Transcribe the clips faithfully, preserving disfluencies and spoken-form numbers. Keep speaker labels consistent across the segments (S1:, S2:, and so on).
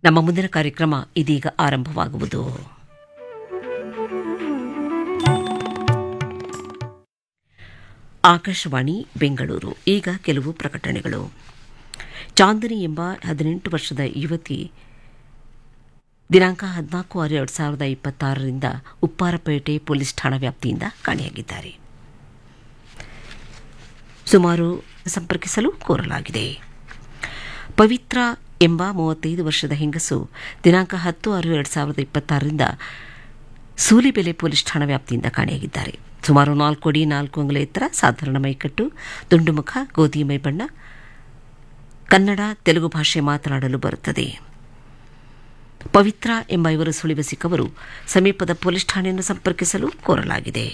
S1: ನಮ್ಮ ಮುಂದಿನ ಕಾರ್ಯಕ್ರಮ ಇದೀಗ ಆರಂಭವಾಗುವುದು. ಆಕಾಶವಾಣಿ ಬೆಂಗಳೂರು. ಈಗ ಕೆಲವು ಪ್ರಕಟಣೆಗಳು. ಚಾಂದಿನಿ ಎಂಬ ಹದಿನೆಂಟು ವರ್ಷದ ಯುವತಿ ದಿನಾಂಕ ಹದಿನಾಲ್ಕು ಆರು ಎರಡು ಸಾವಿರದ ಇಪ್ಪತ್ತಾರರಿಂದ ಉಪ್ಪಾರಪೇಟೆ ಪೊಲೀಸ್ ಠಾಣಾ ವ್ಯಾಪ್ತಿಯಿಂದ ಕಾಣೆಯಾಗಿದ್ದಾರೆ. ಸುಮಾರು ಸಂಪರ್ಕಿಸಲು ಕೋರಲಾಗಿದೆ. ಪವಿತ್ರ ಎಂಬ ಮೂವತ್ತೈದು ವರ್ಷದ ಹೆಂಗಸು ದಿನಾಂಕ ಹತ್ತು ಆರು ಎರಡು ಸಾವಿರದ ಇಪ್ಪತ್ತಾರರಿಂದ ಸೂಲಿಬೆಲೆ ಪೊಲೀಸ್ ಠಾಣಾ ವ್ಯಾಪ್ತಿಯಿಂದ ಕಾಣೆಯಾಗಿದ್ದಾರೆ. ಸುಮಾರು ನಾಲ್ಕು ಅಡಿ ನಾಲ್ಕು ಅಂಗುಲ ಎತ್ತರ, ಸಾಧಾರಣ ಮೈಕಟ್ಟು, ದುಂಡು ಮುಖ, ಗೋಧಿ ಮೈ ಬಣ್ಣ, ಕನ್ನಡ ತೆಲುಗು ಭಾಷೆ ಮಾತನಾಡಲು ಬರುತ್ತದೆ. ಪವಿತ್ರ ಎಂಬ ಇವರು ಸುಳಿವು ಸಿಕ್ಕವರು ಸಮೀಪದ ಪೊಲೀಸ್ ಠಾಣೆಯನ್ನು ಸಂಪರ್ಕಿಸಲು ಕೋರಲಾಗಿದೆ.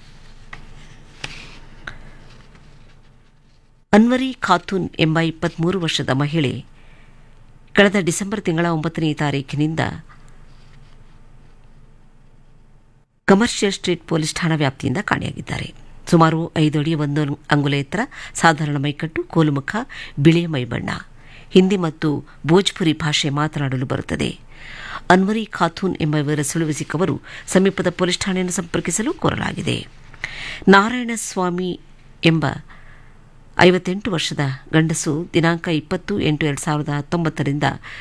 S1: ಅನ್ವರಿ ಖಾತೂನ್ ಎಂಬ ಇಪ್ಪತ್ಮೂರು ವರ್ಷದ ಮಹಿಳೆ ಕಳೆದ ಡಿಸೆಂಬರ್ ತಿಂಗಳ ಒಂಬತ್ತನೇ ತಾರೀಕಿನಿಂದ ಕಮರ್ಷಿಯಲ್ ಸ್ಟ್ರೀಟ್ ಪೊಲೀಸ್ ಠಾಣಾ ವ್ಯಾಪ್ತಿಯಿಂದ ಕಾಣೆಯಾಗಿದ್ದಾರೆ. ಸುಮಾರು ಐದು ಅಡಿ ಒಂದು ಅಂಗುಲ ಎತ್ತರ, ಸಾಧಾರಣ ಮೈಕಟ್ಟು, ಕೋಲುಮುಖ, ಬಿಳಿಯ ಮೈಬಣ್ಣ, ಹಿಂದಿ ಮತ್ತು ಭೋಜ್ಪುರಿ ಭಾಷೆ ಮಾತನಾಡಲು ಬರುತ್ತದೆ. ಅನ್ವರಿ ಖಾತೂನ್ ಎಂಬ ಇವರ ಸುಳಿವು ಸಿಕ್ಕವರು ಸಮೀಪದ ಪೊಲೀಸ್ ಠಾಣೆಯನ್ನು ಸಂಪರ್ಕಿಸಲು ಕೋರಲಾಗಿದೆ. ನಾರಾಯಣಸ್ವಾಮಿ ಎಂಬ ಐವತ್ತೆಂಟು ವರ್ಷದ ಗಂಡಸು ದಿನಾಂಕ ಇಪ್ಪತ್ತು ಎಂಟು ಎರಡು ಸಾವಿರದ ಹತ್ತೊಂಬತ್ತರಿಂದ